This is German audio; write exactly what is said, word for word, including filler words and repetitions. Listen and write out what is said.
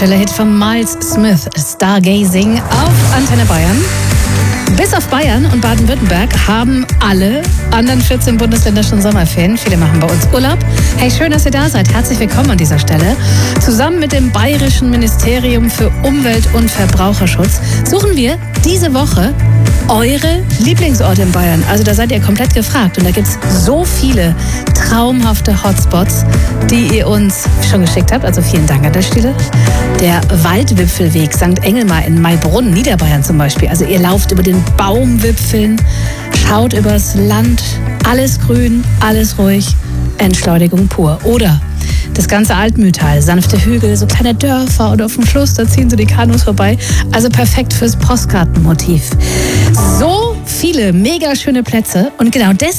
Aktueller Hit von Miles Smith, Stargazing auf Antenne Bayern. Bis auf Bayern und Baden-Württemberg haben alle anderen vierzehn Bundesländer schon Sommerferien. Viele machen bei uns Urlaub. Hey, schön, dass ihr da seid. Herzlich willkommen an dieser Stelle. Zusammen mit dem Bayerischen Ministerium für Umwelt und Verbraucherschutz suchen wir diese Woche eure Lieblingsorte in Bayern. Also da seid ihr komplett gefragt. Und da gibt es so viele traumhafte Hotspots, die ihr uns schon geschickt habt. Also vielen Dank an der Stelle. Der Waldwipfelweg Sankt Engelmar in Maibronn, Niederbayern zum Beispiel. Also ihr lauft über den Baumwipfeln, schaut übers Land, alles grün, alles ruhig, Entschleunigung pur. Oder das ganze Altmühltal, sanfte Hügel, so kleine Dörfer oder auf dem Fluss, da ziehen so die Kanus vorbei. Also perfekt fürs Postkartenmotiv. So viele mega schöne Plätze und genau deswegen